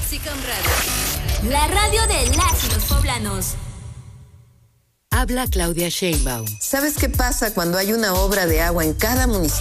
Musicom Radio, la radio de las y los poblanos. Habla Claudia Sheinbaum. ¿Sabes qué pasa cuando hay una obra de agua en cada municipio?